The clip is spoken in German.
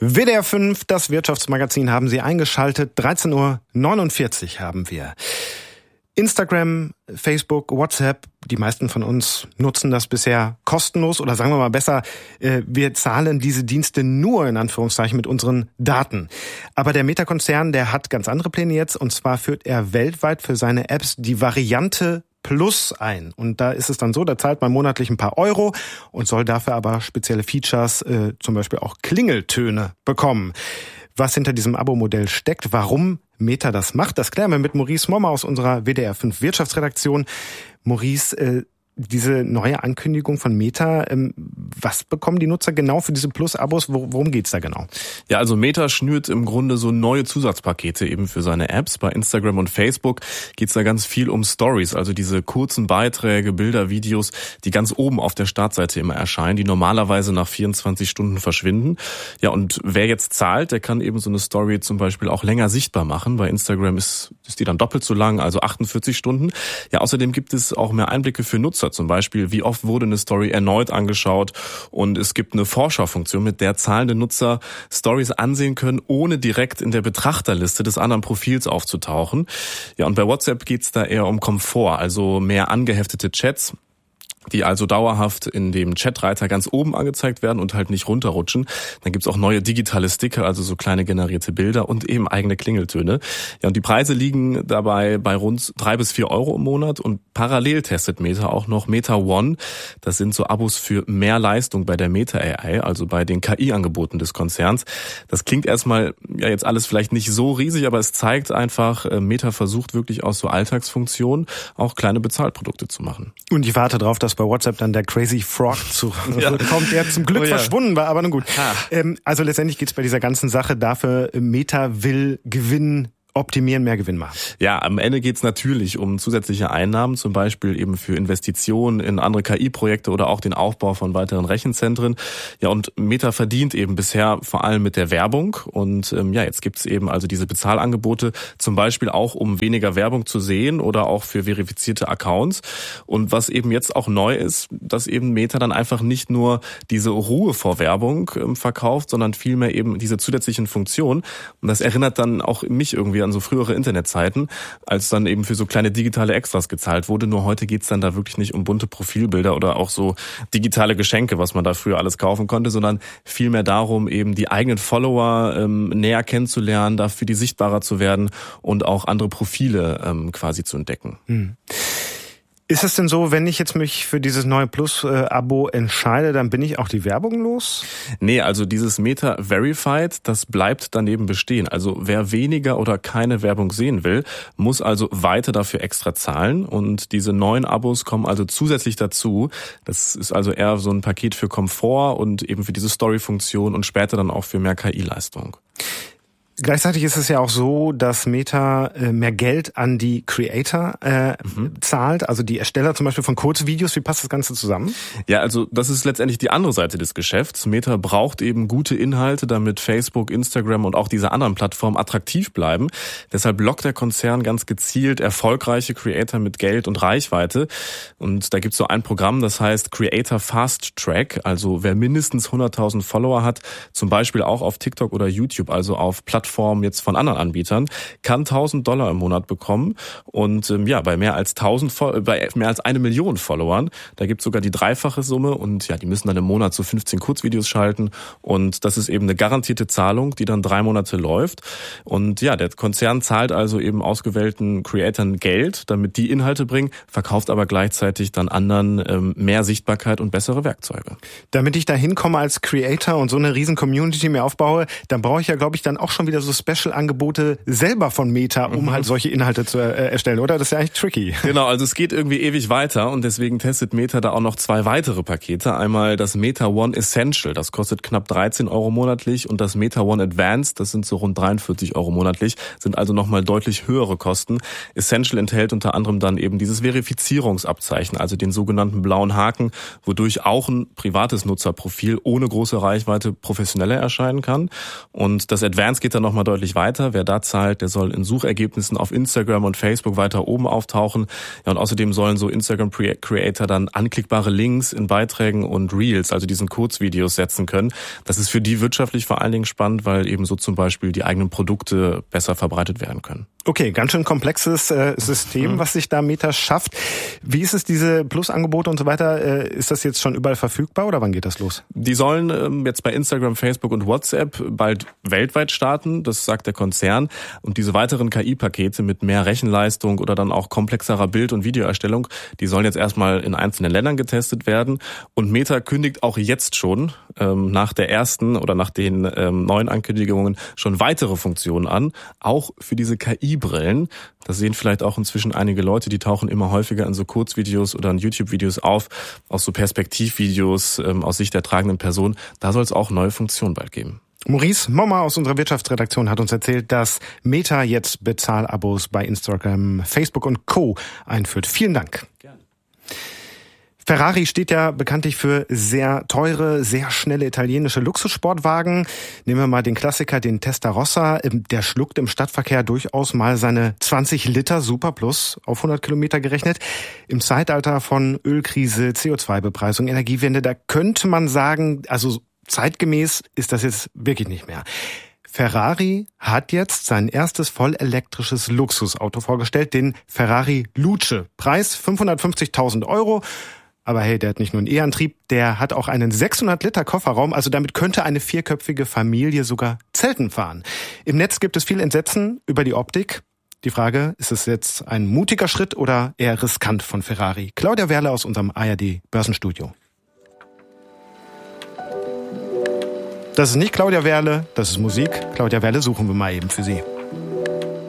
WDR 5, das Wirtschaftsmagazin haben Sie eingeschaltet. 13:49 Uhr haben wir. Instagram, Facebook, WhatsApp, die meisten von uns nutzen das bisher kostenlos oder sagen wir mal besser, wir zahlen diese Dienste nur in Anführungszeichen mit unseren Daten. Aber der Meta-Konzern, der hat ganz andere Pläne jetzt und zwar führt er weltweit für seine Apps die Variante Plus ein. Und da ist es dann so, da zahlt man monatlich ein paar Euro und soll dafür aber spezielle Features, zum Beispiel auch Klingeltöne bekommen. Was hinter diesem Abo-Modell steckt, warum Meta das macht, das klären wir mit Maurice Mommer aus unserer WDR 5 Wirtschaftsredaktion. Maurice, diese neue Ankündigung von Meta, was bekommen die Nutzer genau für diese Plus-Abos? Worum geht's da genau? Ja, also Meta schnürt im Grunde so neue Zusatzpakete eben für seine Apps. Bei Instagram und Facebook geht's da ganz viel um Stories, also diese kurzen Beiträge, Bilder, Videos, die ganz oben auf der Startseite immer erscheinen, die normalerweise nach 24 Stunden verschwinden. Ja, und wer jetzt zahlt, der kann eben so eine Story zum Beispiel auch länger sichtbar machen. Bei Instagram ist die dann doppelt so lang, also 48 Stunden. Ja, außerdem gibt es auch mehr Einblicke für Nutzer. Zum Beispiel, wie oft wurde eine Story erneut angeschaut, und es gibt eine Vorschaufunktion, mit der zahlende Nutzer Stories ansehen können, ohne direkt in der Betrachterliste des anderen Profils aufzutauchen. Ja, und bei WhatsApp geht's da eher um Komfort, also mehr angeheftete Chats, die also dauerhaft in dem Chatreiter ganz oben angezeigt werden und halt nicht runterrutschen. Dann gibt's auch neue digitale Sticker, also so kleine generierte Bilder und eben eigene Klingeltöne. Ja, und die Preise liegen dabei bei rund 3 bis 4 Euro im Monat, und parallel testet Meta auch noch Meta One. Das sind so Abos für mehr Leistung bei der Meta AI, also bei den KI-Angeboten des Konzerns. Das klingt erstmal ja jetzt alles vielleicht nicht so riesig, aber es zeigt einfach, Meta versucht wirklich aus so Alltagsfunktionen auch kleine Bezahlprodukte zu machen. Und ich warte drauf, dass bei WhatsApp dann der Crazy Frog zurückkommt, der zum Glück verschwunden war, aber nun gut. Also letztendlich geht's bei dieser ganzen Sache dafür, Meta will Gewinn optimieren, mehr Gewinn machen. Ja, am Ende geht's natürlich um zusätzliche Einnahmen, zum Beispiel eben für Investitionen in andere KI-Projekte oder auch den Aufbau von weiteren Rechenzentren. Ja, und Meta verdient eben bisher vor allem mit der Werbung. Und jetzt gibt's eben also diese Bezahlangebote, zum Beispiel auch, um weniger Werbung zu sehen oder auch für verifizierte Accounts. Und was eben jetzt auch neu ist, dass eben Meta dann einfach nicht nur diese Ruhe vor Werbung verkauft, sondern vielmehr eben diese zusätzlichen Funktionen. Und das erinnert dann auch mich irgendwie an so frühere Internetzeiten, als dann eben für so kleine digitale Extras gezahlt wurde. Nur heute geht's dann da wirklich nicht um bunte Profilbilder oder auch so digitale Geschenke, was man da früher alles kaufen konnte, sondern vielmehr darum, eben die eigenen Follower näher kennenzulernen, dafür die sichtbarer zu werden und auch andere Profile quasi zu entdecken. Ist es denn so, wenn ich jetzt mich für dieses neue Plus-Abo entscheide, dann bin ich auch die Werbung los? Nee, also dieses Meta Verified, das bleibt daneben bestehen. Also wer weniger oder keine Werbung sehen will, muss also weiter dafür extra zahlen. Und diese neuen Abos kommen also zusätzlich dazu. Das ist also eher so ein Paket für Komfort und eben für diese Story-Funktion und später dann auch für mehr KI-Leistung. Gleichzeitig ist es ja auch so, dass Meta mehr Geld an die Creator zahlt, also die Ersteller zum Beispiel von Kurzvideos. Wie passt das Ganze zusammen? Ja, also das ist letztendlich die andere Seite des Geschäfts. Meta braucht eben gute Inhalte, damit Facebook, Instagram und auch diese anderen Plattformen attraktiv bleiben. Deshalb lockt der Konzern ganz gezielt erfolgreiche Creator mit Geld und Reichweite. Und da gibt's so ein Programm, das heißt Creator Fast Track. Also wer mindestens 100.000 Follower hat, zum Beispiel auch auf TikTok oder YouTube, also auf Plattformen jetzt von anderen Anbietern, kann $1.000 im Monat bekommen. Und bei mehr als 1 Million Followern, da gibt es sogar die dreifache Summe, und ja, die müssen dann im Monat so 15 Kurzvideos schalten, und das ist eben eine garantierte Zahlung, die dann 3 Monate läuft. Und ja, der Konzern zahlt also eben ausgewählten Creatoren Geld, damit die Inhalte bringen, verkauft aber gleichzeitig dann anderen mehr Sichtbarkeit und bessere Werkzeuge. Damit ich da hinkomme als Creator und so eine riesen Community mir aufbaue, dann brauche ich ja, glaube ich, dann auch schon wieder so Special-Angebote selber von Meta, um halt solche Inhalte zu erstellen, oder? Das ist ja eigentlich tricky. Genau, also es geht irgendwie ewig weiter, und deswegen testet Meta da auch noch 2 weitere Pakete. Einmal das Meta One Essential, das kostet knapp 13 Euro monatlich, und das Meta One Advanced, das sind so rund 43 Euro monatlich, sind also nochmal deutlich höhere Kosten. Essential enthält unter anderem dann eben dieses Verifizierungsabzeichen, also den sogenannten blauen Haken, wodurch auch ein privates Nutzerprofil ohne große Reichweite professioneller erscheinen kann. Und das Advanced geht dann nochmal deutlich weiter. Wer da zahlt, der soll in Suchergebnissen auf Instagram und Facebook weiter oben auftauchen. Ja, und außerdem sollen so Instagram-Creator dann anklickbare Links in Beiträgen und Reels, also diesen Kurzvideos, setzen können. Das ist für die wirtschaftlich vor allen Dingen spannend, weil eben so zum Beispiel die eigenen Produkte besser verbreitet werden können. Okay, ganz schön komplexes System, was sich da Meta schafft. Wie ist es, diese Plus-Angebote und so weiter? Ist das jetzt schon überall verfügbar oder wann geht das los? Die sollen jetzt bei Instagram, Facebook und WhatsApp bald weltweit starten, das sagt der Konzern. Und diese weiteren KI-Pakete mit mehr Rechenleistung oder dann auch komplexerer Bild- und Videoerstellung, die sollen jetzt erstmal in einzelnen Ländern getestet werden. Und Meta kündigt auch jetzt schon nach der ersten oder nach den neuen Ankündigungen schon weitere Funktionen an, auch für diese KI-Brillen. Das sehen vielleicht auch inzwischen einige Leute, die tauchen immer häufiger in so Kurzvideos oder in YouTube-Videos auf, aus so Perspektivvideos aus Sicht der tragenden Person. Da soll es auch neue Funktionen bald geben. Maurice Mommer aus unserer Wirtschaftsredaktion hat uns erzählt, dass Meta jetzt Bezahlabos bei Instagram, Facebook und Co. einführt. Vielen Dank. Gerne. Ferrari steht ja bekanntlich für sehr teure, sehr schnelle italienische Luxussportwagen. Nehmen wir mal den Klassiker, den Testarossa. Der schluckt im Stadtverkehr durchaus mal seine 20 Liter Super Plus auf 100 Kilometer gerechnet. Im Zeitalter von Ölkrise, CO2-Bepreisung, Energiewende, da könnte man sagen, also zeitgemäß ist das jetzt wirklich nicht mehr. Ferrari hat jetzt sein erstes vollelektrisches Luxusauto vorgestellt, den Ferrari Luce. Preis 550.000 €. Aber hey, der hat nicht nur einen E-Antrieb, der hat auch einen 600 Liter Kofferraum, also damit könnte eine 4-köpfige Familie sogar Zelten fahren. Im Netz gibt es viel Entsetzen über die Optik. Die Frage, ist es jetzt ein mutiger Schritt oder eher riskant von Ferrari? Claudia Werle aus unserem ARD Börsenstudio. Das ist nicht Claudia Werle, das ist Musik. Claudia Werle suchen wir mal eben für Sie.